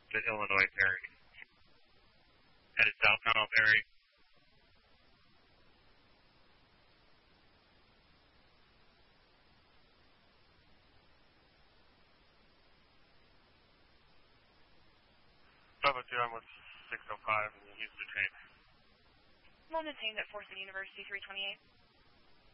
to Illinois Perry. Headed southbound on Perry. I'm with 605 and use the train. Well, detained at Forsyth University 328.